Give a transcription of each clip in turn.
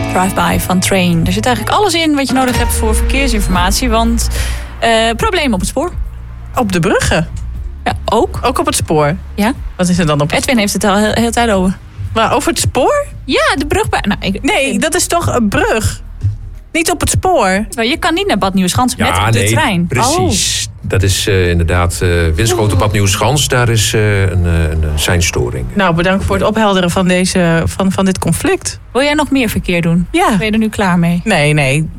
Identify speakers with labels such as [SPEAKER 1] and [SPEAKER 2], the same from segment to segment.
[SPEAKER 1] Drive-by van Train. Er zit eigenlijk alles in wat je nodig hebt voor verkeersinformatie. Want problemen op het spoor.
[SPEAKER 2] Op de bruggen?
[SPEAKER 1] Ja, ook.
[SPEAKER 2] Ook op het spoor?
[SPEAKER 1] Ja.
[SPEAKER 2] Wat is er dan op het
[SPEAKER 1] Edwin heeft het al de hele tijd over.
[SPEAKER 2] Maar over het spoor?
[SPEAKER 1] Ja, de brug bij...
[SPEAKER 2] Nee, dat is toch een brug? Niet op het spoor?
[SPEAKER 1] Je kan niet naar Bad Nieuweschans met de trein.
[SPEAKER 3] Precies. Dat is inderdaad Winschoten Bad Nieuweschans. Daar is een seinstoring.
[SPEAKER 2] Nou, bedankt voor het ophelderen van dit conflict.
[SPEAKER 1] Wil jij nog meer verkeer doen?
[SPEAKER 2] Ja.
[SPEAKER 1] Ben je er nu klaar mee?
[SPEAKER 2] Nee.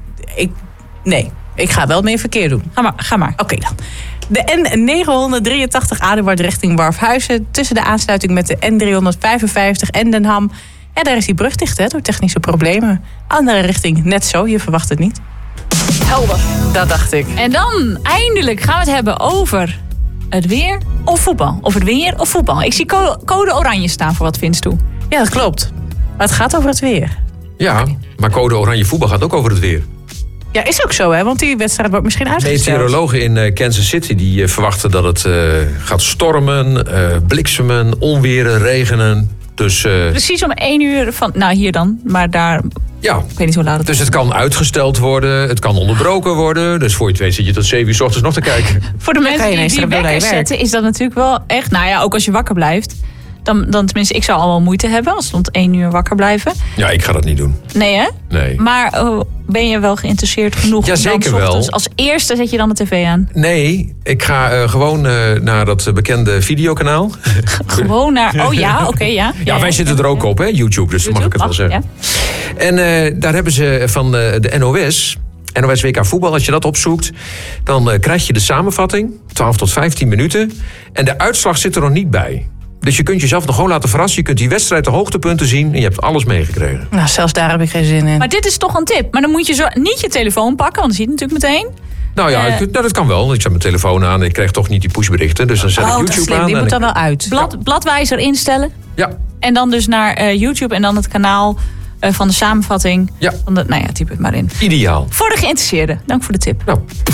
[SPEAKER 2] Ik ga wel meer verkeer doen.
[SPEAKER 1] Ga maar.
[SPEAKER 2] Oké dan. De N983 Aduard richting Warfhuizen. Tussen de aansluiting met de N355 en Den Ham. Ja, daar is die brug dicht door technische problemen. Andere richting net zo, je verwacht het niet.
[SPEAKER 1] Helder.
[SPEAKER 2] Dat dacht ik.
[SPEAKER 1] En dan eindelijk gaan we het hebben over het weer of voetbal. Of het weer of voetbal. Ik zie code oranje staan voor wat Vince toe.
[SPEAKER 2] Ja, dat klopt. Maar het gaat over het weer.
[SPEAKER 3] Ja, maar code oranje voetbal gaat ook over het weer.
[SPEAKER 2] Ja, is ook zo, hè? Want die wedstrijd wordt misschien uitgesteld.
[SPEAKER 3] Meteorologen in Kansas City die verwachten dat het gaat stormen, bliksemen, onweren, regenen. Dus,
[SPEAKER 1] precies om 1 uur van... Nou, hier dan. Maar daar...
[SPEAKER 3] Ja,
[SPEAKER 1] ik weet niet hoe laat het is.
[SPEAKER 3] Dus het kan uitgesteld worden, het kan onderbroken worden. Dus voor je het weet zit je tot 7 uur 's ochtends nog te kijken.
[SPEAKER 1] Voor de mensen die wekker zetten is dat natuurlijk wel echt... Nou ja, ook als je wakker blijft. Dan tenminste, ik zou al wel moeite hebben als we tot 1 uur wakker blijven.
[SPEAKER 3] Ja, ik ga dat niet doen.
[SPEAKER 1] Nee, hè?
[SPEAKER 3] Nee.
[SPEAKER 1] Maar ben je wel geïnteresseerd genoeg?
[SPEAKER 3] Ja, zeker wel.
[SPEAKER 1] Als eerste zet je dan de tv aan?
[SPEAKER 3] Nee, ik ga gewoon naar dat bekende videokanaal.
[SPEAKER 1] Gewoon naar... Oh ja, oké, ja.
[SPEAKER 3] Ja, wij zitten er ook op, hè? YouTube, dus dan mag ik het wel zeggen. Ja. En daar hebben ze van de NOS WK voetbal, als je dat opzoekt, dan krijg je de samenvatting, 12 tot 15 minuten. En de uitslag zit er nog niet bij. Dus je kunt jezelf nog gewoon laten verrassen. Je kunt die wedstrijd, de hoogtepunten zien en je hebt alles meegekregen.
[SPEAKER 2] Nou, zelfs daar heb ik geen zin in.
[SPEAKER 1] Maar dit is toch een tip. Maar dan moet je niet je telefoon pakken, want dan zie je het natuurlijk meteen.
[SPEAKER 3] Nou ja, dat kan wel. Ik zet mijn telefoon aan en ik krijg toch niet die pushberichten. Dus dan zet ik YouTube aan.
[SPEAKER 2] Die moet dan wel uit.
[SPEAKER 1] Bladwijzer instellen.
[SPEAKER 3] Ja.
[SPEAKER 1] En dan dus naar YouTube en dan het kanaal van de samenvatting.
[SPEAKER 3] Ja.
[SPEAKER 1] Typ het maar in.
[SPEAKER 3] Ideaal.
[SPEAKER 1] Voor de geïnteresseerden. Dank voor de tip.
[SPEAKER 3] Nou.